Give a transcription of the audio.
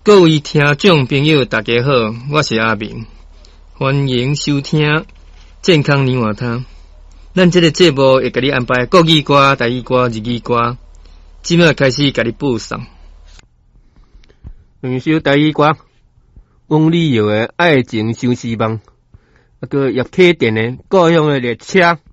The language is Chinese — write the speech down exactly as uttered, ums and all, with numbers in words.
各位听众朋友，大家好，我是阿明，欢迎收听健康年华汤。咱这个节目会给你安排国语歌、台语歌、日语歌，即马开始给你播送。两首台语歌，翁立友的《爱情相思梦》，啊个叶启田的《故乡的列车》。